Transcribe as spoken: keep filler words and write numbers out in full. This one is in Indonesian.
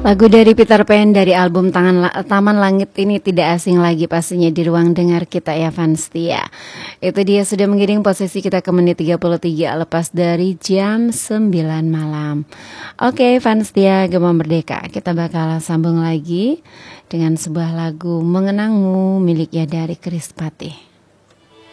Lagu dari Peter Pan dari album Tangan La- Taman Langit ini tidak asing lagi pastinya di ruang dengar kita ya fans setia. Itu dia sudah mengiring posisi kita ke menit tiga puluh tiga lepas dari jam sembilan malam. Oke fans setia Gema Merdeka, kita bakal sambung lagi dengan sebuah lagu Mengenangmu miliknya dari Chris Patih.